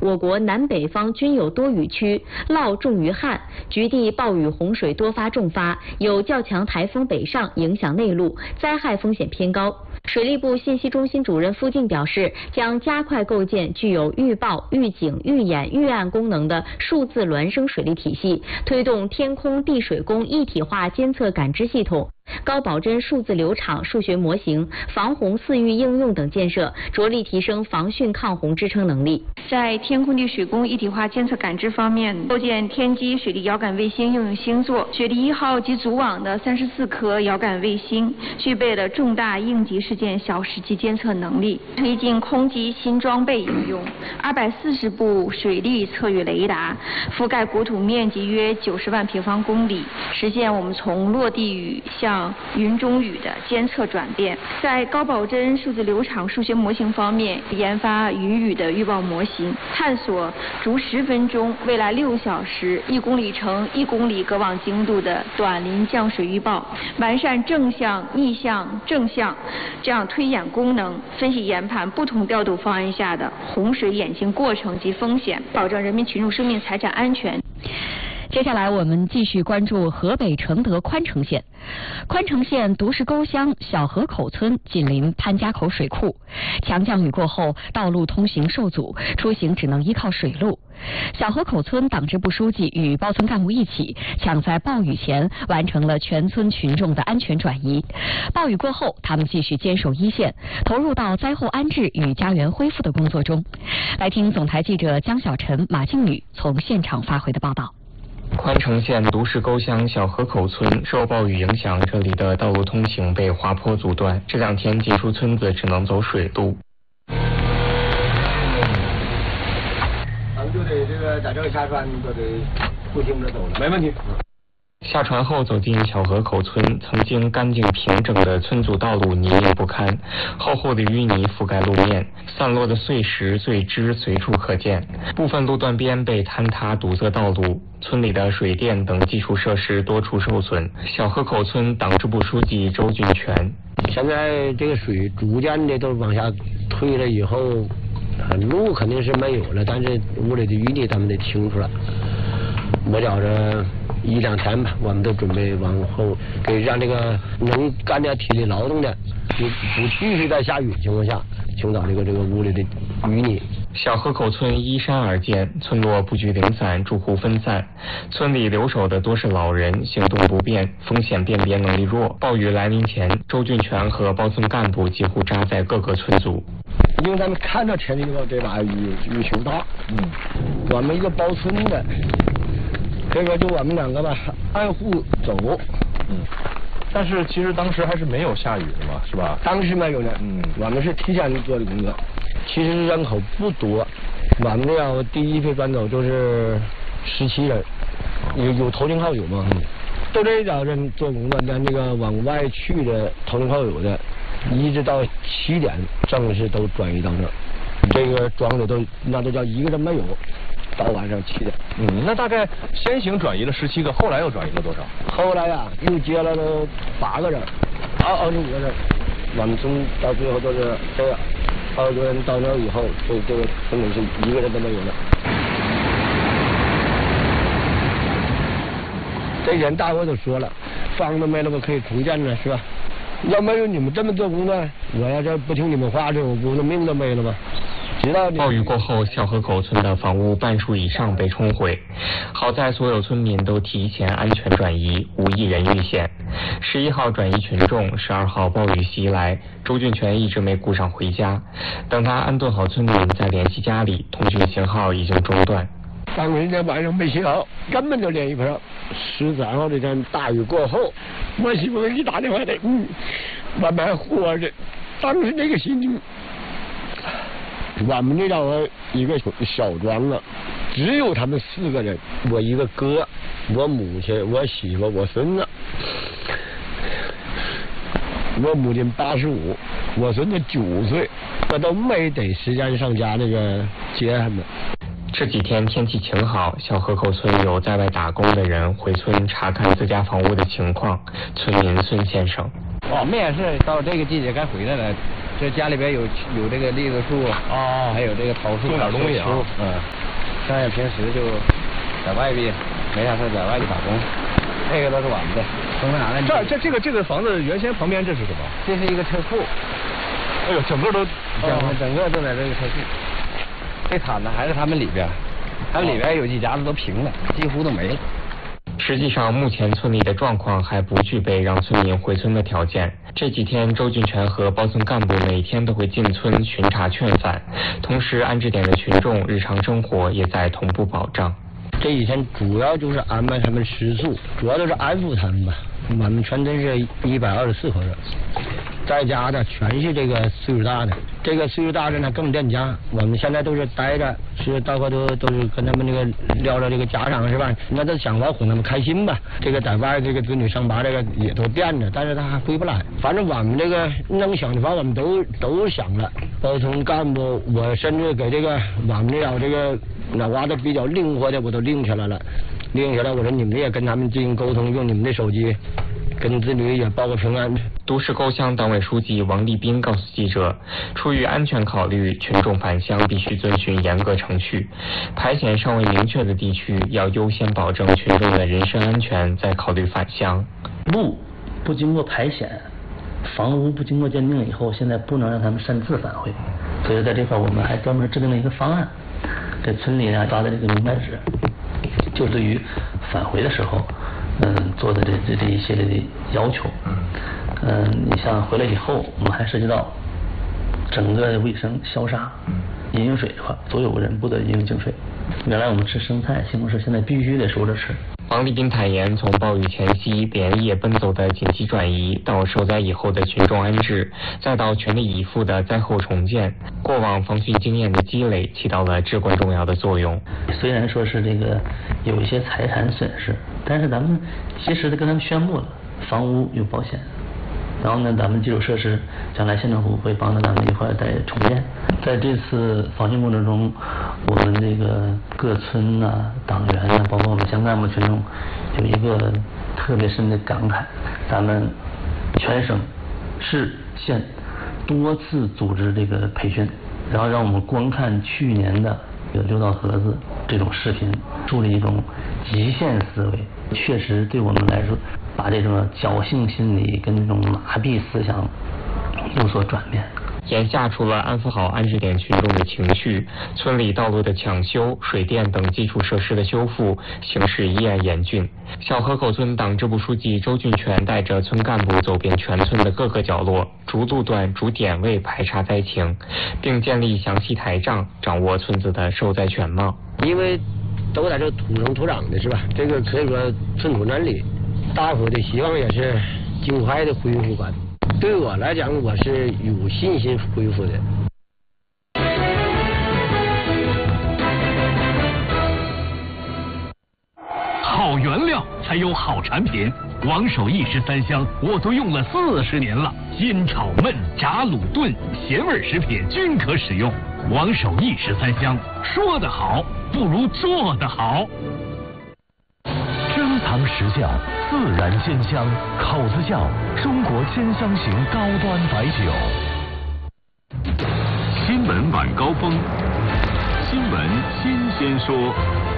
我国南北方均有多雨区，涝重于旱，局地暴雨洪水多发重发，有较强台风北上影响内陆，灾害风险偏高。水利部信息中心主任付静表示，将加快构建具有预报、预警、预演、预案功能的数字孪生水利体系，推动天空地水工一体化监测感知系统、高保真数字流场数学模型、防洪饲育应用等建设，着力提升防汛抗洪支撑能力。 在天空地水工一体化监测感知方面，构建天基水利遥感卫星应用星座，雪梨1号及组网的34颗遥感卫星，具备了重大应急事件小时级监测能力。推进空基新装备应用，240部水利测域雷达，覆盖国土面积约90万平方公里，实现我们从落地雨向云中雨的监测转变。在高保真数字流场数学模型方面，研发雨雨的预报模型，探索逐10分钟、未来6小时、1公里乘1公里隔网精度的短临降水预报，完善正向、逆向、正向这样推演功能，分析研判不同调度方案下的洪水演进过程及风险，保证人民群众生命财产安全。 接下来我们继续关注河北承德宽城县。宽城县独市沟乡小河口村紧邻潘家口水库，强降雨过后，道路通行受阻，出行只能依靠水路。小河口村党支部书记与包村干部一起，抢在暴雨前完成了全村群众的安全转移。暴雨过后，他们继续坚守一线，投入到灾后安置与家园恢复的工作中。来听总台记者江小晨、马静宇从现场发回的报道。 宽城县独市沟乡小河口村受暴雨影响，这里的道路通行被滑坡阻断，这2天进出村子只能走水路。 咱们就得这个在这个下船就得步行着走了，没问题。 下船后走进小河口村，曾经干净平整的村组道路泥泞不堪，厚厚的淤泥覆盖路面，散落的碎石碎枝随处可见，部分路段边被坍塌堵塞道路，村里的水电等基础设施多处受损。小河口村党支部书记周俊全： 现在这个水逐渐的都往下退了以后，路肯定是没有了，但是屋里的淤泥咱们得清出来。我觉着1、2天吧，我们都准备往后给让这个能干点体力劳动的，不继续在下雨情况下清扫这个屋里的淤泥。 小河口村依山而建，村落布局零散，住户分散，村里留守的多是老人，行动不便，风险辨别能力弱。暴雨来临前，周俊全和包村干部几乎扎在各个村组。 因为咱们看到天气这把雨球大，我们一个包村的，这个就我们2个吧，按户走。 但是其实当时还是没有下雨的嘛，是吧？ 当时没有呢，我们是提前做的工作。其实人口不多，我们这样第一批转走就是17人，有投诚好友嘛，都这点人做工作，连这个往外去的投诚好友的，一直到7点正式都转移到这儿。这个庄子那都叫一个人没有，到晚上7点。 那大概先行转移了17个，后来又转移了多少？ 后来呀，又接了都8个人，25个人。我们村到最后都是这样，20多人到那以后，这个村里是1个人都没有了。这人大伙都说了，房子没了，我可以重建了，是吧？要没有你们这么做工作，我要这不听你们话，这我不是命都没了吗？ 暴雨过后，小河口村的房屋半数以上被冲毁，好在所有村民都提前安全转移，无一人遇险。11号转移群众，12号暴雨袭来，周俊全一直没顾上回家，等他安顿好村民再联系家里，通讯信号已经中断。 当时那晚上没信号，根本就联系不上。13号这天大雨过后，我媳妇给你打电话的，我们还活着。当时那个心情，我们这叫一个小庄子，只有他们4个人，我一个哥，我母亲，我媳妇，我孙子。我母亲85，我孙子9岁，我都没得时间上家那个接他们。 这几天天气晴好，小河口村有在外打工的人回村查看自家房屋的情况。村民孙先生： 我们也是到这个季节该回来了， 这家里边有这个栗子树还有这个桃树， 种点东西啊。 剩下平时就在外边没啥事在外地打工，这个都是我们的。 这个房子原先旁边这是什么？ 这是一个车库。 哎呦，整个都都在这个车库。最惨的还是他们里边，有几家子都平了，几乎都没了。 实际上，目前村里的状况还不具备让村民回村的条件。这几天，周俊全和包村干部每天都会进村巡查劝返，同时安置点的群众日常生活也在同步保障。 这几天主要就是安排他们食宿，主要就是安抚他们吧。我们全村是124口人，在家的全是这个岁数大的，这个岁数大的呢更恋家。我们现在都是待着，是到处都是跟他们这个聊聊这个家常是吧？那都想法哄他们开心吧。这个在外这个子女上班这个也都惦着，但是他还回不来。反正我们这个能想的法我们都想了。包从干部，我甚至给这个我们这个脑瓜子比较灵活的我都拎起来了。我说你们也跟他们进行沟通，用你们的手机跟子女也报个平安。 都市沟乡党委书记王立斌告诉记者，出于安全考虑，群众返乡必须遵循严格程序。排险尚未明确的地区，要优先保证群众的人身安全，再考虑返乡。 路不经过排险，房屋不经过鉴定以后，现在不能让他们擅自返回，所以在这块我们还专门制定了一个方案，给村里发的这个明白纸，就对于返回的时候做的这一系列的要求。你像回来以后，我们还涉及到整个卫生消杀、饮用水的话，所有人不得饮用净水。原来我们吃生菜、西红柿，现在必须得熟着吃。 王立斌坦言，从暴雨前夕连夜奔走的紧急转移，到受灾以后的群众安置，再到全力以赴的灾后重建，过往防汛经验的积累起到了至关重要的作用。 虽然说是这个有一些财产损失，但是咱们及时的跟他们宣布了，房屋有保险。然后呢，咱们基础设施将来县政府会帮着咱们一块再重建。在这次防汛过程中，我们这个各村党员包括我们乡干部群众有一个特别深的感慨：咱们全省市县多次组织这个培训，然后让我们观看去年的六道河子这种视频，树立一种极限思维，确实对我们来说，把这种侥幸心理跟这种麻痹思想有所转变。 眼下除了安抚好安置点群众的情绪，村里道路的抢修、水电等基础设施的修复形势依然严峻。小河口村党支部书记周俊全带着村干部走遍全村的各个角落，逐路段、逐点位排查灾情，并建立详细台账，掌握村子的受灾全貌。 因为都在这土生土长的是吧？这个可以说寸土难里，大伙的希望也是尽快的恢复吧。对我来讲，我是有信心恢复的。 好原料才有好产品，王守义13香我都用了40年了，煎炒焖炸卤炖咸味食品均可使用。王守义13香，说得好不如做得好。珍藏实窖，自然鲜香，口子窖，中国鲜香型高端白酒。新闻晚高峰，新闻新鲜说。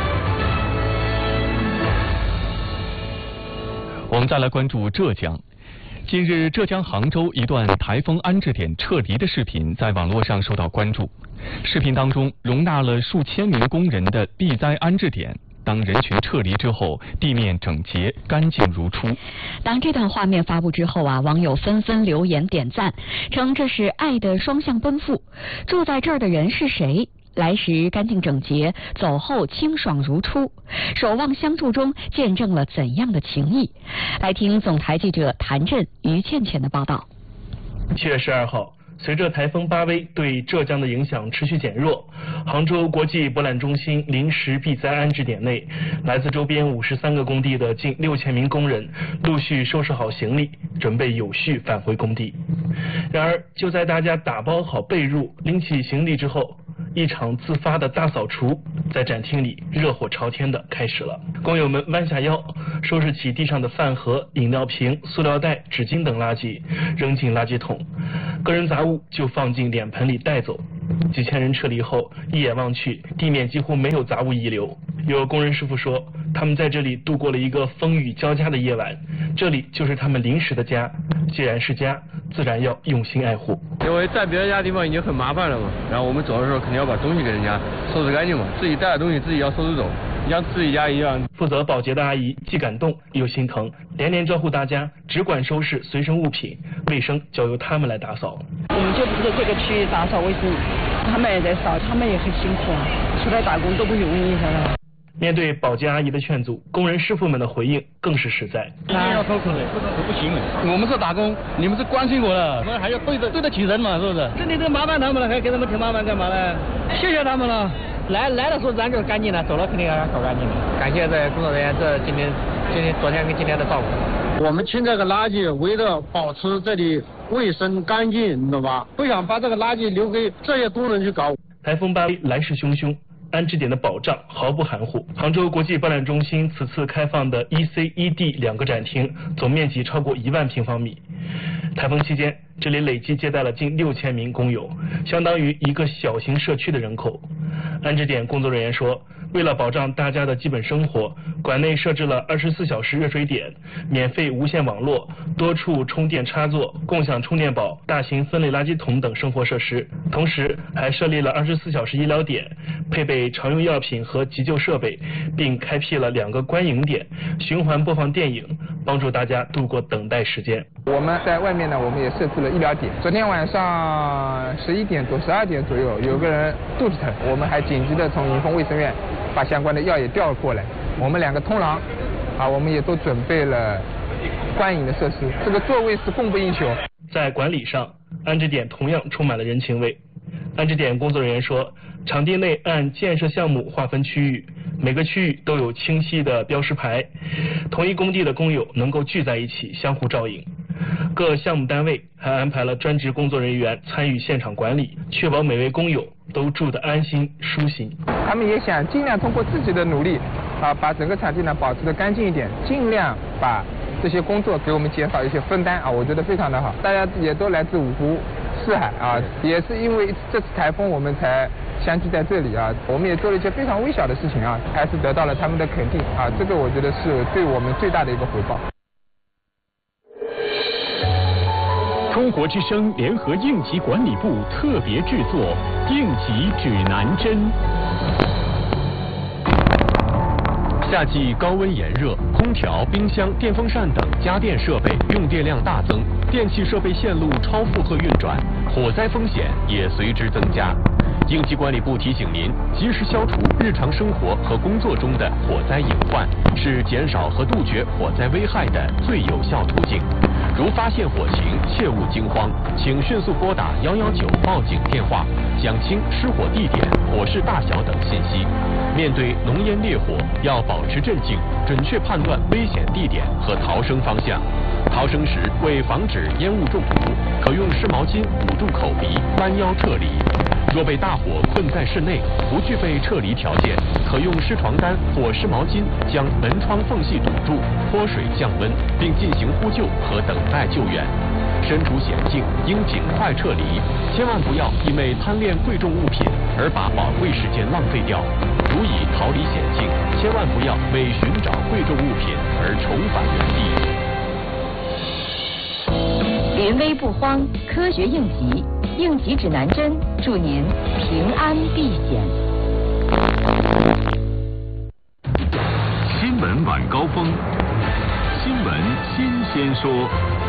我们再来关注浙江。近日，浙江杭州一段台风安置点撤离的视频在网络上受到关注。视频当中容纳了数千名工人的避灾安置点。当人群撤离之后，地面整洁干净如初。 当这段画面发布之后网友纷纷留言点赞，称这是爱的双向奔赴。住在这儿的人是谁？来时干净整洁，走后清爽如初，守望相助中见证了怎样的情谊？来听总台记者谭震、于倩倩的报道。 7月12号。随着台风巴威对浙江的影响持续减弱，杭州国际博览中心临时避灾安置点内，来自周边53个工地的近6000名工人陆续收拾好行李，准备有序返回工地。然而，就在大家打包好被褥、拎起行李之后，一场自发的大扫除在展厅里热火朝天的开始了。工友们弯下腰，收拾起地上的饭盒、饮料瓶、塑料袋、纸巾等垃圾，扔进垃圾桶。 个人杂物就放进脸盆里带走。几千人撤离后，一眼望去，地面几乎没有杂物遗留。有工人师傅说，他们在这里度过了一个风雨交加的夜晚，这里就是他们临时的家。既然是家，自然要用心爱护。 因为在别人家地方已经很麻烦了嘛，然后我们走的时候肯定要把东西给人家收拾干净嘛，自己带的东西自己要收拾走，像自己家一样。 负责保洁的阿姨既感动又心疼，连连招呼大家只管收拾随身物品，卫生交由他们来打扫。 我们就负责这个区域打扫卫生，他们也在扫，他们也很辛苦啊，出来打工都不容易，晓得吧？ 面对保洁阿姨的劝阻，工人师傅们的回应更是实在。 一定要口口的，不行的。我们是打工，你们是关心我的，我们还要对得起人嘛，是不是？这里都麻烦他们了，还给他们添麻烦干嘛呢？谢谢他们了。来的时候咱就干净了，走了肯定要搞干净的。感谢这工作人员昨天跟今天的照顾。 我们清这个垃圾，为了保持这里卫生干净，你知道吧？不想把这个垃圾留给这些工人去搞。 台风巴威来势汹汹。安置点的保障毫不含糊。杭州国际博览中心此次开放的 EC、ED 2个展厅，总面积超过1万平方米。台风期间，这里累计接待了近6000名工友，相当于一个小型社区的人口。安置点工作人员说，为了保障大家的基本生活，馆内设置了24小时热水点、免费无线网络、多处充电插座、共享充电宝、大型分类垃圾桶等生活设施，同时还设立了24小时医疗点，配备常用药品和急救设备，并开辟了2个观影点，循环播放电影，帮助大家度过等待时间。 我们在外面呢，我们也设置了医疗点。昨天晚上11点多、12点左右，有个人肚子疼，我们还紧急的从迎风卫生院把相关的药也调过来。我们2个通廊我们也都准备了观影的设施，这个座位是供不应求。 在管理上，安置点同样充满了人情味。安置点工作人员说，场地内按建设项目划分区域，每个区域都有清晰的标识牌，同一工地的工友能够聚在一起相互照应。各项目单位还安排了专职工作人员参与现场管理，确保每位工友都住得安心舒心。 他们也想尽量通过自己的努力把整个场地呢保持得干净一点，尽量把这些工作给我们减少一些分担我觉得非常的好。大家也都来自五湖四海也是因为这次台风我们才相聚在这里我们也做了一些非常微小的事情还是得到了他们的肯定这个我觉得是对我们最大的一个回报。 中国之声联合应急管理部特别制作应急指南针。夏季高温炎热，空调、冰箱、电风扇等家电设备用电量大增，电气设备线路超负荷运转，火灾风险也随之增加。应急管理部提醒您，及时消除日常生活和工作中的火灾隐患，是减少和杜绝火灾危害的最有效途径。如发现火情，切勿惊慌，请迅速拨打119报警电话，讲清失火地点、火势大小等信息。面对浓烟烈火，要保持镇静，准确判断危险地点和逃生方向。逃生时，为防止烟雾中毒，可用湿毛巾捂住口鼻，弯腰撤离。若被大火困在室内，不具备撤离条件，可用湿床单或湿毛巾将门窗缝隙堵住，泼水降温，并进行呼救和等待救援。身处险境，应尽快撤离，千万不要因为贪恋贵重物品而把宝贵时间浪费掉。如已逃离险境，千万不要为寻找贵重物品而重返原地。临危不慌，科学应急，应急指南针，祝您平安避险。 新闻晚高峰，新闻新鲜说。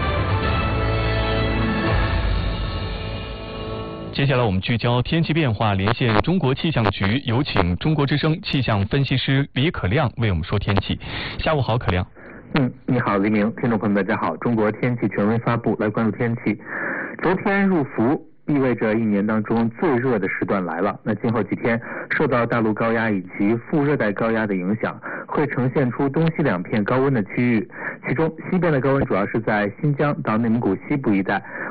接下来我们聚焦天气变化，连线中国气象局，有请中国之声气象分析师李可亮为我们说天气。下午好，可亮。 你好，黎明，听众朋友们，大家好。中国天气权威发布，来关注天气。昨天入伏，意味着一年当中最热的时段来了。那今后几天，受到大陆高压以及副热带高压的影响，会呈现出东西2片高温的区域。其中西边的高温主要是在新疆到内蒙古西部一带，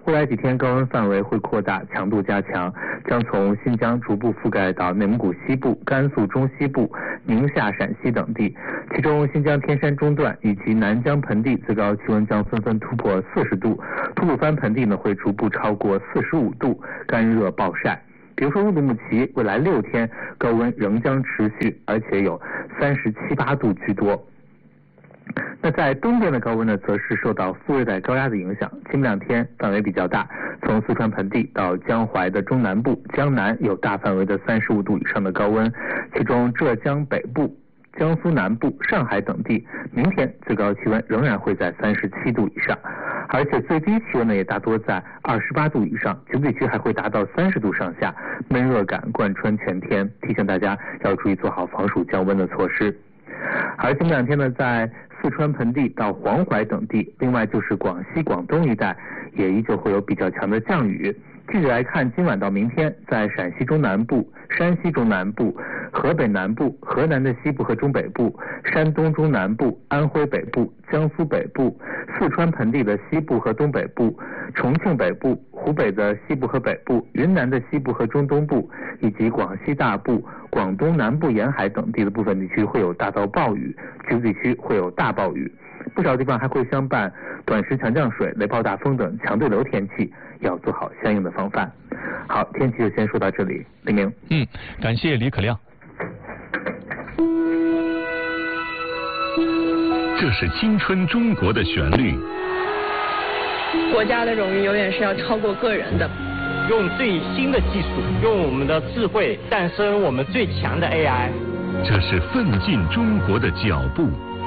未来几天高温范围会扩大，强度加强，将从新疆逐步覆盖到内蒙古西部、甘肃中西部、宁夏、陕西等地，其中新疆天山中段以及南疆盆地最高气温将纷纷突破40度，吐鲁番盆地呢会逐步超过45度，干热暴晒。比如说乌鲁木齐，未来6天高温仍将持续，而且有37、8度居多。那在东边的高温呢，则是受到副热带高压的影响，今明2天范围比较大，从四川盆地到江淮的中南部、江南有大范围的35度以上的高温，其中浙江北部、江苏南部、上海等地，明天最高气温仍然会在37度以上，而且最低气温呢也大多在28度以上，局部地区还会达到30度上下，闷热感贯穿全天，提醒大家要注意做好防暑降温的措施。而今明2天呢，在四川盆地到黄淮等地，另外就是广西、广东一带，也依旧会有比较强的降雨。具体来看，今晚到明天，在陕西中南部、山西中南部、河北南部、河南的西部和中北部、山东中南部、安徽北部、江苏北部、四川盆地的西部和东北部、重庆北部、湖北的西部和北部、云南的西部和中东部，以及广西大部、广东南部沿海等地的部分地区会有大到暴雨，局部地区会有大暴雨，不少地方还会相伴短时强降水、雷暴大风等强对流天气，要做好相应的防范。好，天气就先说到这里，黎明。 感谢李可亮。 这是青春中国的旋律。 国家的荣誉永远是要超过个人的。 用最新的技术，用我们的智慧诞生我们最强的 AI。 这是奋进中国的脚步。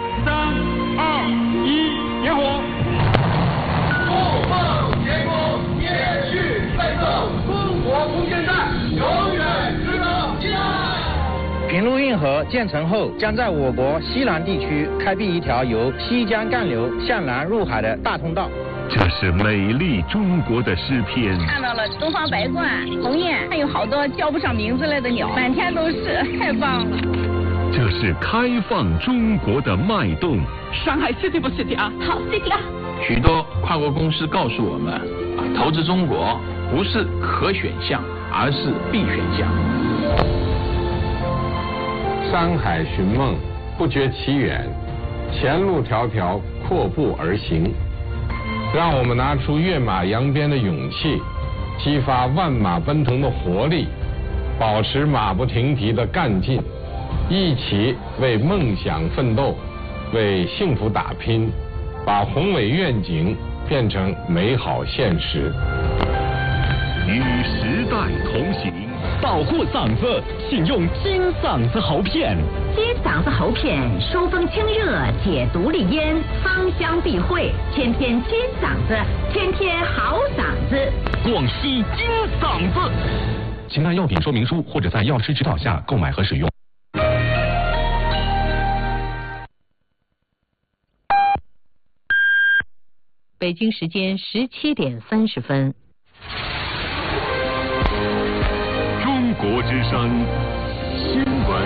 3、2、1，点火！不梦前功，延续奋斗，中国空间站永远值得期待。 平陆运河建成后，将在我国西南地区开辟一条由西江干流向南入海的大通道。 这是美丽中国的诗篇。 看到了东方白鹳、鸿雁，还有好多叫不上名字来的鸟，满天都是，太棒了。 这是开放中国的脉动。 上海 City 不 City 啊？好 City 啊！ 许多跨国公司告诉我们，投资中国不是可选项，而是必选项。 山海寻梦，不觉其远，前路迢迢，阔步而行。让我们拿出跃马扬鞭的勇气，激发万马奔腾的活力，保持马不停蹄的干劲，一起为梦想奋斗，为幸福打拼，把宏伟愿景变成美好现实。 与时代同行， 保护嗓子，请用金嗓子喉片。 金嗓子喉片疏风清热，解毒利咽，芳香避秽，天天金嗓子，天天好嗓子。 广西金嗓子， 请看药品说明书或者在药师指导下购买和使用。 北京时间17点30分。 中国之声新闻